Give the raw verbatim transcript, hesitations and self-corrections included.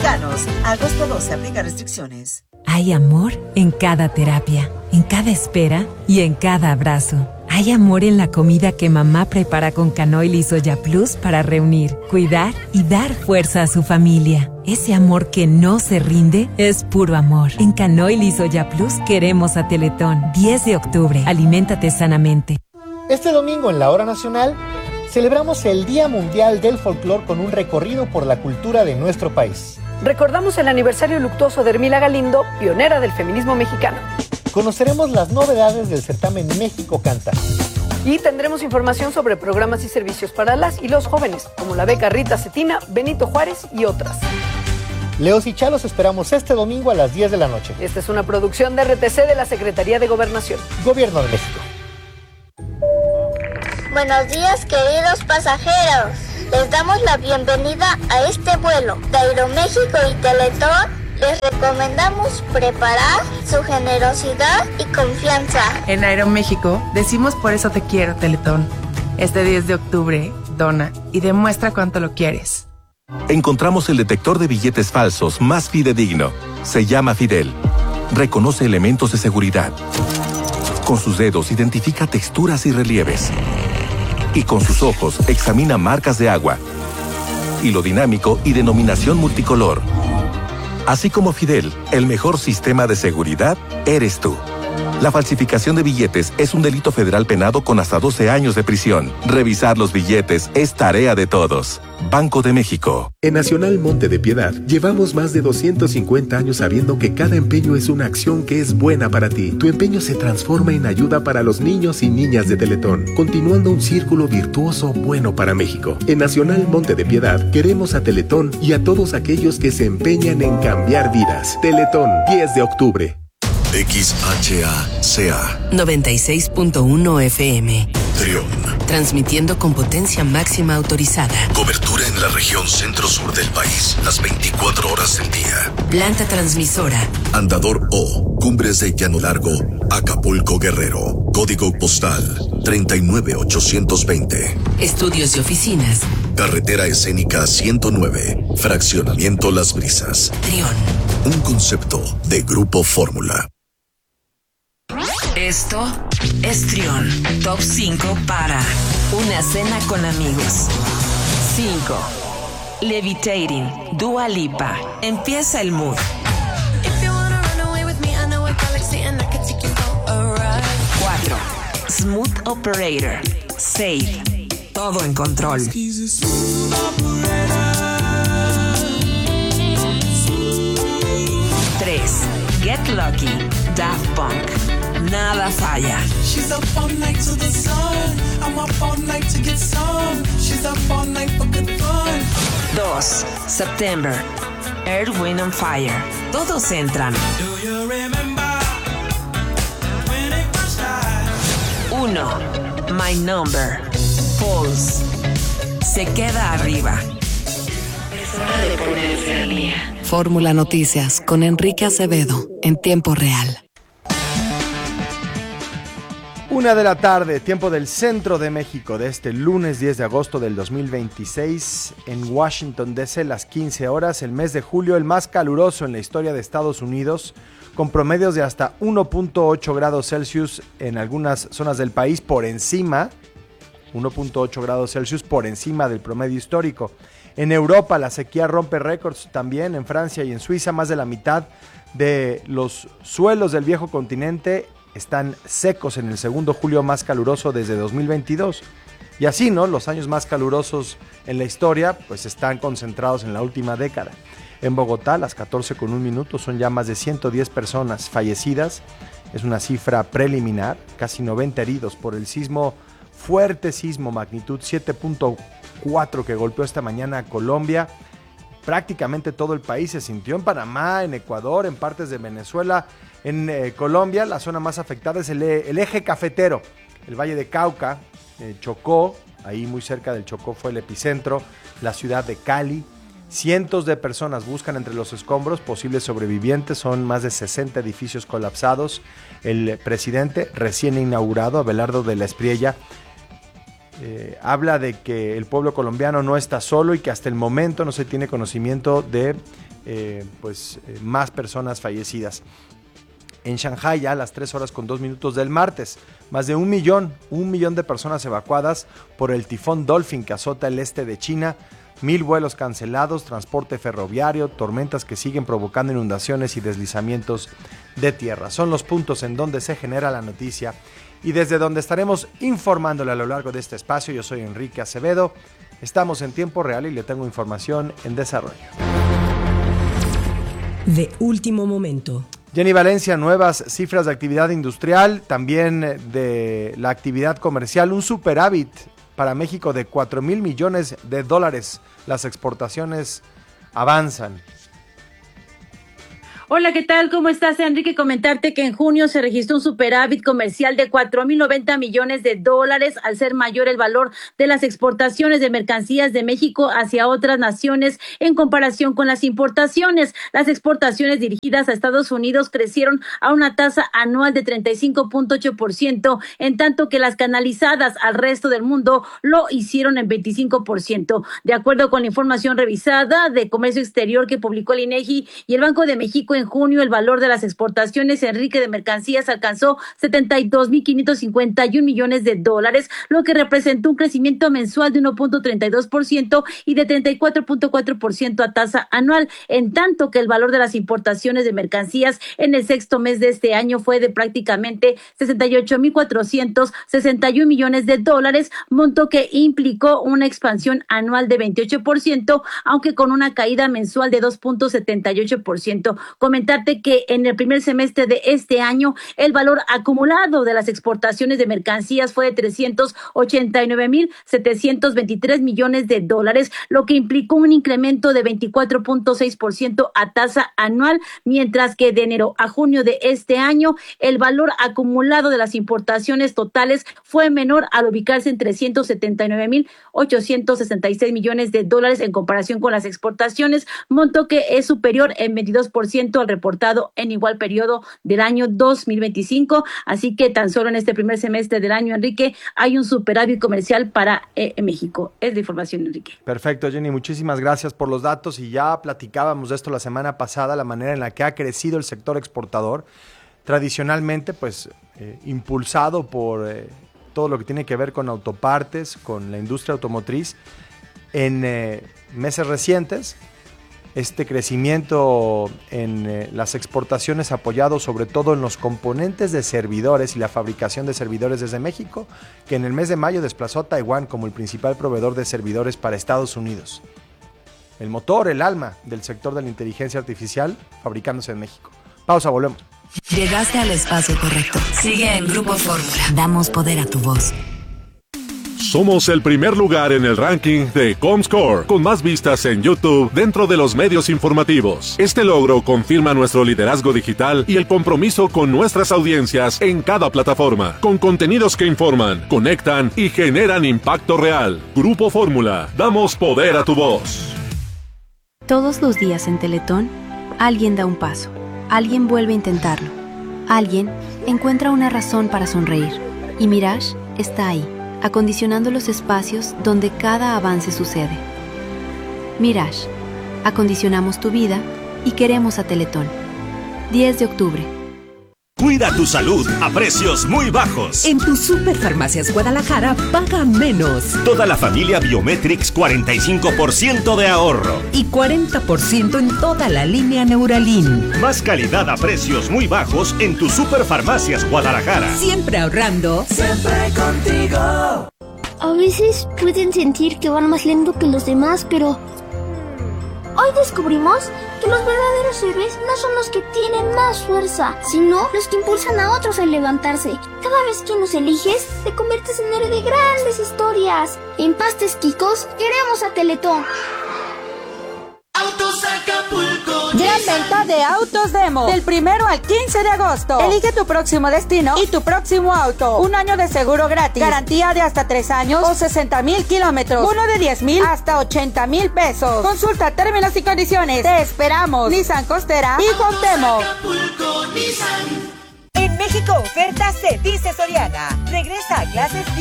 mexicanos. Agosto doce, aplica restricciones. Hay amor en cada terapia, en cada espera y en cada abrazo. Hay amor en la comida que mamá prepara con Canoil y Soya Plus para reunir, cuidar y dar fuerza a su familia. Ese amor que no se rinde es puro amor. En Canoil y Soya Plus queremos a Teletón. diez de octubre. Aliméntate sanamente. Este domingo en la Hora Nacional celebramos el Día Mundial del Folclor con un recorrido por la cultura de nuestro país. Recordamos el aniversario luctuoso de Hermila Galindo, pionera del feminismo mexicano. Conoceremos las novedades del certamen México Canta. Y tendremos información sobre programas y servicios para las y los jóvenes, como la beca Rita Cetina, Benito Juárez y otras. Leos y Chalos esperamos este domingo a las diez de la noche. Esta es una producción de R T C de la Secretaría de Gobernación. Gobierno de México. Buenos días, queridos pasajeros. Les damos la bienvenida a este vuelo de Aeroméxico y Teletón. Les recomendamos preparar su generosidad y confianza. En Aeroméxico decimos por eso te quiero, Teletón. Este diez de octubre, dona y demuestra cuánto lo quieres. Encontramos el detector de billetes falsos más fidedigno. Se llama Fidel. Reconoce elementos de seguridad. Con sus dedos identifica texturas y relieves. Y con sus ojos examina marcas de agua, hilo dinámico y denominación multicolor. Así como Fidel, el mejor sistema de seguridad eres tú. La falsificación de billetes es un delito federal penado con hasta doce años de prisión. Revisar los billetes es tarea de todos. Banco de México. En Nacional Monte de Piedad llevamos más de doscientos cincuenta años sabiendo que cada empeño es una acción que es buena para ti. Tu empeño se transforma en ayuda para los niños y niñas de Teletón, continuando un círculo virtuoso bueno para México. En Nacional Monte de Piedad queremos a Teletón y a todos aquellos que se empeñan en cambiar vidas. Teletón, diez de octubre. X H A C A noventa y seis punto uno F M. Trión. Transmitiendo con potencia máxima autorizada. Cobertura en la región centro-sur del país, las veinticuatro horas del día. Planta transmisora. Andador O, Cumbres de Llano Largo, Acapulco, Guerrero. Código postal treinta y nueve ochocientos veinte. Estudios y oficinas. Carretera escénica ciento nueve, Fraccionamiento Las Brisas. Trión. Un concepto de Grupo Fórmula. Esto es Trión. Top cinco para una cena con amigos. cinco. Levitating, Dua Lipa. Empieza el mood. cuatro. Smooth Operator. Safe. Todo en control. tres. Get Lucky, Daft Punk. Nada falla. She's up all night to the sun. I'm up all night to get some. She's up all night for good fun. dos. September. Earth, Wind and Fire. Todos entran. Do you remember when it was live? uno. My Number. Pulse. Se queda arriba. Es hora de ponerse al día. Fórmula Noticias con Enrique Acevedo en tiempo real. Una de la tarde, tiempo del centro de México, de este lunes diez de agosto del dos mil veintiséis, en Washington D C, las quince horas, el mes de julio, el más caluroso en la historia de Estados Unidos, con promedios de hasta uno punto ocho grados Celsius en algunas zonas del país, por encima, uno punto ocho grados Celsius por encima del promedio histórico. En Europa la sequía rompe récords también, en Francia y en Suiza más de la mitad de los suelos del viejo continente están secos en el segundo julio más caluroso desde dos mil veintidós. Y así, ¿no? Los años más calurosos en la historia pues están concentrados en la última década. En Bogotá, las catorce con un minuto, son ya más de ciento diez personas fallecidas. Es una cifra preliminar, casi noventa heridos por el sismo, fuerte sismo, magnitud siete punto cuatro que golpeó esta mañana a Colombia. Prácticamente todo el país se sintió, en Panamá, en Ecuador, en partes de Venezuela. En eh, Colombia, la zona más afectada es el, el eje cafetero, el Valle de Cauca, eh, Chocó, ahí muy cerca del Chocó fue el epicentro, la ciudad de Cali. Cientos de personas buscan entre los escombros posibles sobrevivientes, son más de sesenta edificios colapsados. El presidente recién inaugurado, Abelardo de la Espriella, eh, habla de que el pueblo colombiano no está solo y que hasta el momento no se tiene conocimiento de eh, pues, eh, más personas fallecidas. En Shanghái, ya a las tres horas con dos minutos del martes, más de un millón, un millón de personas evacuadas por el tifón Dolphin que azota el este de China, mil vuelos cancelados, transporte ferroviario, tormentas que siguen provocando inundaciones y deslizamientos de tierra. Son los puntos en donde se genera la noticia y desde donde estaremos informándole a lo largo de este espacio. Yo soy Enrique Acevedo, estamos en tiempo real y le tengo información en desarrollo. De último momento. Jenny Valencia, nuevas cifras de actividad industrial, también de la actividad comercial, un superávit para México de cuatro mil millones de dólares. Las exportaciones avanzan. Hola, ¿qué tal? ¿Cómo estás, Enrique? Comentarte que en junio se registró un superávit comercial de cuatro mil noventa millones de dólares, al ser mayor el valor de las exportaciones de mercancías de México hacia otras naciones en comparación con las importaciones. Las exportaciones dirigidas a Estados Unidos crecieron a una tasa anual de treinta y cinco punto ocho por ciento, en tanto que las canalizadas al resto del mundo lo hicieron en veinticinco por ciento. De acuerdo con la información revisada de Comercio Exterior que publicó el INEGI y el Banco de México, en junio el valor de las exportaciones, Enrique, de mercancías alcanzó setenta y dos mil quinientos cincuenta y un millones de dólares, lo que representó un crecimiento mensual de uno punto treinta y dos por ciento y de treinta y cuatro punto cuatro por ciento a tasa anual, en tanto que el valor de las importaciones de mercancías en el sexto mes de este año fue de prácticamente sesenta y ocho mil cuatrocientos sesenta y un millones de dólares, monto que implicó una expansión anual de veintiocho por ciento, aunque con una caída mensual de dos punto setenta y ocho por ciento. Comentarte que en el primer semestre de este año el valor acumulado de las exportaciones de mercancías fue de trescientos ochenta y nueve mil setecientos veintitrés millones de dólares, lo que implicó un incremento de veinticuatro punto seis por ciento a tasa anual, mientras que de enero a junio de este año el valor acumulado de las importaciones totales fue menor, al ubicarse en trescientos setenta y nueve mil ochocientos sesenta y seis millones de dólares en comparación con las exportaciones, monto que es superior en veintidós por ciento al reportado en igual periodo del año dos mil veinticinco, así que tan solo en este primer semestre del año, Enrique, hay un superávit comercial para eh, México. Es la información, Enrique. Perfecto, Jenny, muchísimas gracias por los datos y ya platicábamos de esto la semana pasada, la manera en la que ha crecido el sector exportador, tradicionalmente pues eh, impulsado por eh, todo lo que tiene que ver con autopartes, con la industria automotriz. En eh, meses recientes, este crecimiento en eh, las exportaciones apoyado sobre todo en los componentes de servidores y la fabricación de servidores desde México, que en el mes de mayo desplazó a Taiwán como el principal proveedor de servidores para Estados Unidos. El motor, el alma del sector de la inteligencia artificial fabricándose en México. Pausa, volvemos. Llegaste al espacio correcto. Sigue en Grupo Fórmula. Damos poder a tu voz. Somos el primer lugar en el ranking de Comscore, con más vistas en YouTube dentro de los medios informativos. Este logro confirma nuestro liderazgo digital y el compromiso con nuestras audiencias en cada plataforma, con contenidos que informan, conectan y generan impacto real. Grupo Fórmula, damos poder a tu voz. Todos los días en Teletón, alguien da un paso, alguien vuelve a intentarlo, alguien encuentra una razón para sonreír, y Mirage está ahí, acondicionando los espacios donde cada avance sucede. Mirage, acondicionamos tu vida y queremos a Teletón. diez de octubre. Cuida tu salud a precios muy bajos. En tu Superfarmacias Guadalajara paga menos. Toda la familia Biometrix, cuarenta y cinco por ciento de ahorro. Y cuarenta por ciento en toda la línea Neuralin. Más calidad a precios muy bajos en tu Superfarmacias Guadalajara. Siempre ahorrando. Siempre contigo. A veces pueden sentir que van más lento que los demás, pero hoy descubrimos que los verdaderos héroes no son los que tienen más fuerza, sino los que impulsan a otros a levantarse. Cada vez que nos eliges, te conviertes en héroe de grandes historias. En Pastes Quicos, queremos a Teletón. Autos Acapulco. Gran venta de autos demo. Del primero al quince de agosto. Elige tu próximo destino y tu próximo auto. Un año de seguro gratis. Garantía de hasta tres años o sesenta mil kilómetros. Uno de diez mil hasta ochenta mil pesos. Consulta términos y condiciones. Te esperamos. Nissan Costera y Cuauhtémoc. Acapulco, Nissan. En México, oferta se dice Soriana. Regresa a clases